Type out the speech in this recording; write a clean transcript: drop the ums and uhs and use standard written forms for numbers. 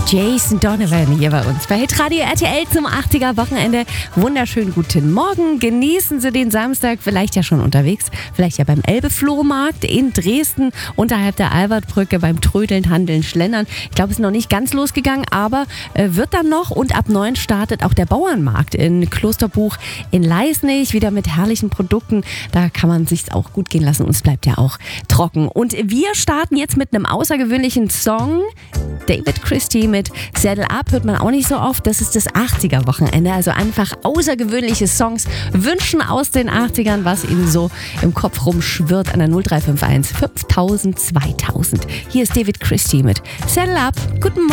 Jason Donovan hier bei uns bei Hitradio RTL zum 80er Wochenende. Wunderschönen guten Morgen. Genießen Sie den Samstag, vielleicht ja schon unterwegs, vielleicht ja beim Elbe-Flohmarkt in Dresden, unterhalb der Albertbrücke beim Trödeln, Handeln, Schlendern. Ich glaube, es ist noch nicht ganz losgegangen, aber wird dann noch. Und ab 9 startet auch der Bauernmarkt in Klosterbuch in Leisnig, wieder mit herrlichen Produkten. Da kann man sich's auch gut gehen lassen und es bleibt ja auch trocken. Und wir starten jetzt mit einem außergewöhnlichen Song. David Christie mit Saddle Up hört man auch nicht so oft. Das ist das 80er-Wochenende. Also einfach außergewöhnliche Songs wünschen aus den 80ern, was Ihnen so im Kopf rumschwirrt an der 0351 5000 2000. Hier ist David Christie mit Saddle Up. Guten Morgen.